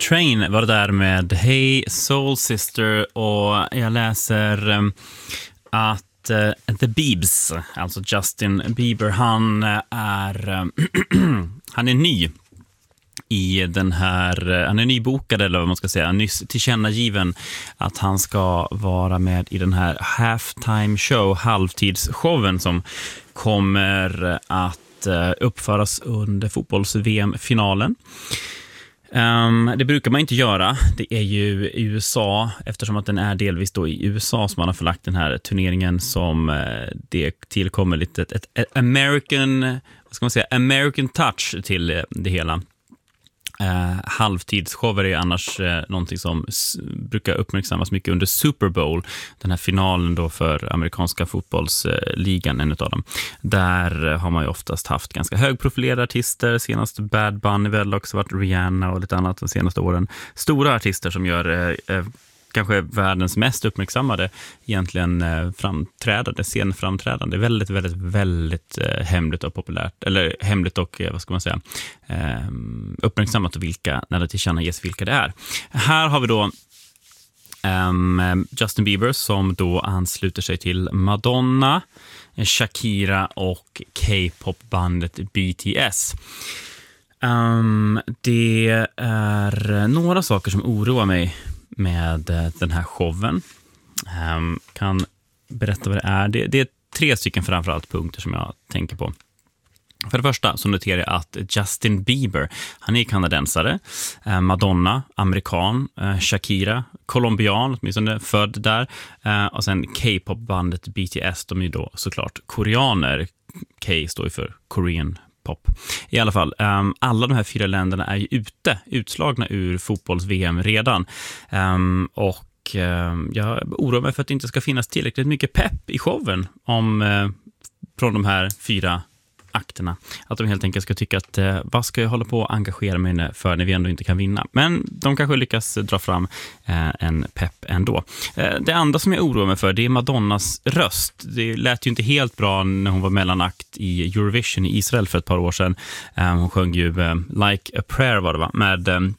Train var det där med Hey Soul Sister, och jag läser att The Biebs, alltså Justin Bieber, han är ny i den här, han är nybokad eller vad man ska säga, nyss tillkännagiven att han ska vara med i den här halftime show, halvtidsshowen som kommer att uppföras under fotbolls-VM-finalen. Det brukar man inte göra. Det är ju i USA, eftersom att den är delvis då i USA som man har förlagt den här turneringen, som det tillkommer lite ett American, vad ska man säga, American touch till det hela. Halvtidsshower är annars någonting som brukar uppmärksammas mycket under Super Bowl, den här finalen då för amerikanska fotbollsligan, en utav dem. Där har man ju oftast haft ganska högprofilerade artister, senast Bad Bunny väl, också varit Rihanna och lite annat de senaste åren. Stora artister som gör kanske världens mest uppmärksammade egentligen scenframträdande. Väldigt, väldigt, väldigt hemligt och populärt, eller hemligt och vad ska man säga, uppmärksammat, och vilka, när det tillkännages vilka det är. Här har vi då Justin Bieber som då ansluter sig till Madonna, Shakira och K-pop-bandet BTS. Det är några saker som oroar mig med den här showen. Kan berätta vad det är. Det är 3 stycken framförallt punkter som jag tänker på. För det första så noterar jag att Justin Bieber, han är kanadensare, Madonna, amerikan, Shakira, colombian, åtminstone född där, och sen K-pop-bandet BTS, de är ju då såklart koreaner. K står ju för Korean pop. I alla fall, alla de här 4 länderna är ju utslagna ur fotbolls-VM redan. Och jag oroar mig för att det inte ska finnas tillräckligt mycket pepp i showen från de här 4 akterna. Att de helt enkelt ska tycka att vad ska jag hålla på att engagera mig för när vi ändå inte kan vinna. Men de kanske lyckas dra fram en pepp ändå. Det andra som jag oroar mig för, det är Madonnas röst. Det lät ju inte helt bra när hon var mellanakt i Eurovision i Israel för ett par år sedan. Hon sjöng ju Like a Prayer var det, va? Med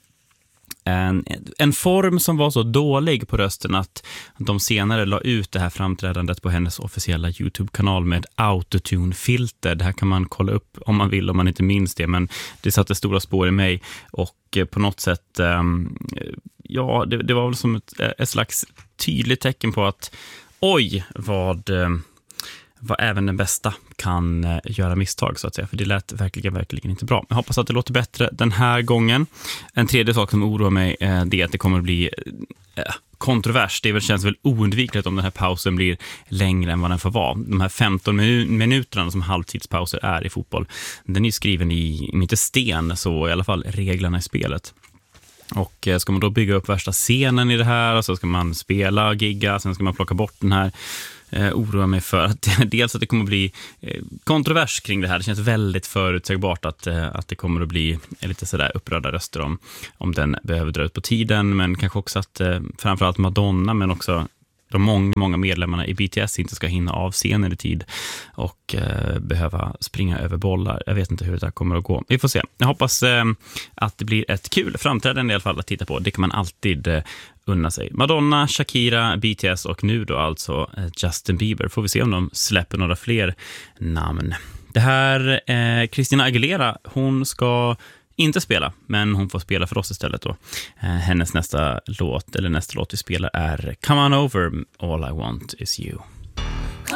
en form som var så dålig på rösten att de senare la ut det här framträdandet på hennes officiella YouTube-kanal med autotune-filter. Det här kan man kolla upp om man vill, om man inte minns det, men det satte stora spår i mig, och på något sätt det var väl som ett slags tydligt tecken på att vad även den bästa kan göra misstag, så att säga. För det lät verkligen inte bra. Jag hoppas att det låter bättre den här gången. En tredje sak som oroar mig det är att det kommer att bli kontrovers. Det känns väl oundvikligt om den här pausen blir längre än vad den får vara. De här 15 minuterna som halvtidspauser är i fotboll, den är skriven i inte sten, så i alla fall reglerna i spelet. Och ska man då bygga upp värsta scenen i det här, och så ska man spela, gigga, sen ska man plocka bort den här, oroar mig för att dels att det kommer att bli kontrovers kring det här. Det känns väldigt förutsägbart att det kommer att bli lite sådär upprörda röster om den behöver dra ut på tiden, men kanske också att framförallt Madonna, men också de många medlemmarna i BTS inte ska hinna av scenen i tid och behöva springa över bollar. Jag vet inte hur det där kommer att gå. Vi får se. Jag hoppas att det blir ett kul framträdande i alla fall att titta på. Det kan man alltid unna sig. Madonna, Shakira, BTS och nu då alltså Justin Bieber. Får vi se om de släpper några fler namn. Det här Christina Aguilera, hon ska inte spela, men hon får spela för oss istället då. Hennes nästa låt vi spelar är Come On Over, All I Want Is You.